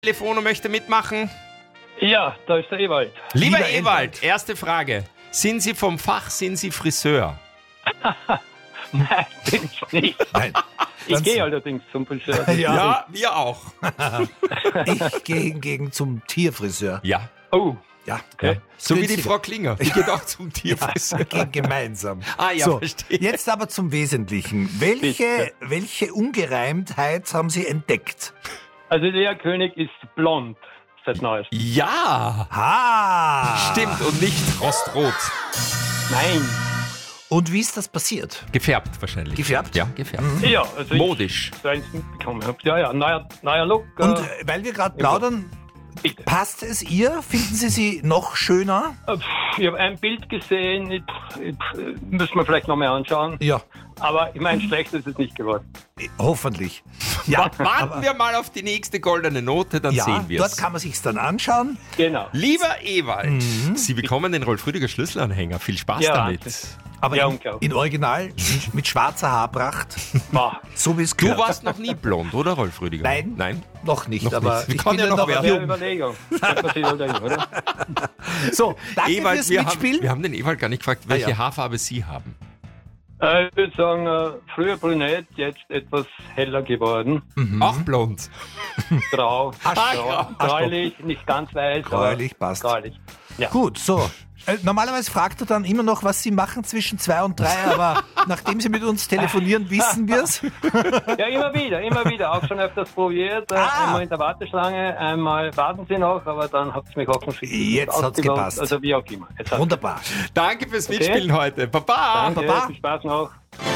Telefon und möchte mitmachen? Ja, da ist der Ewald. Lieber Ewald, erste Frage. Sind Sie vom Fach, sind Sie Friseur? Nein, bin ich nicht. Nein. Ich gehe allerdings zum Friseur. Ja, wir auch. Ich gehe hingegen zum Tierfriseur. Ja. Oh, Ja, okay. So wie die Günstiger. Frau Klinger. Die geht auch zum Tierfriseur. Wir gehen gemeinsam. Ah ja, so, verstehe. jetzt aber zum Wesentlichen. Welche Ungereimtheit haben Sie entdeckt? Also der König ist blond seit neuestem. Ja, stimmt. Und nicht rostrot. Nein. Und wie ist das passiert? Gefärbt wahrscheinlich. Gefärbt? Ja, gefärbt. Ja, also Modisch. ich eins mitbekommen habe. Ja, neuer Look. Und weil wir gerade plaudern, bitte. passt es ihr? Finden Sie sie noch schöner? Ich habe ein Bild gesehen, müssen wir vielleicht noch mal anschauen. Ja, Aber ich meine, schlecht ist es nicht geworden. hoffentlich. Ja, Warten wir mal auf die nächste goldene Note, dann ja, sehen wir dort es. kann man sich's dann anschauen. Genau. Lieber Ewald, Sie bekommen den Rolf-Rüdiger Schlüsselanhänger. Viel Spaß Ja, damit. Wahnsinn. Aber Ja, in unglaublich. Original, mit schwarzer Haarpracht, Ma, so wie es Du gehört. warst noch nie blond, oder Rolf-Rüdiger? Nein. Nein? Noch nicht, Noch aber nicht. Wir ich können bin ja ja noch noch werden. wäre jung. Überlegung. Könnte man sich überlegen, oder? So, danke Ewald, fürs wir Mitspielen. haben den Ewald gar nicht gefragt, welche ja. Haarfarbe Sie haben. Ich würde sagen, früher brünett, jetzt etwas heller geworden. Auch blond. Grau. grau. Gräulich, nicht ganz weiß. Gräulich, aber passt. Gräulich. Ja. Gut, so. Normalerweise fragt er dann immer noch, was Sie machen zwischen 2 und 3, aber nachdem Sie mit uns telefonieren, wissen wir es. Ja, immer wieder. Auch schon öfters probiert. Einmal in der Warteschlange, einmal warten Sie noch, aber dann hat es mich offensichtlich Jetzt hat's ausgelockt. gepasst. Also wie auch immer. Jetzt hat's Wunderbar. Danke fürs Mitspielen heute. Baba. Danke, Baba. viel Spaß noch.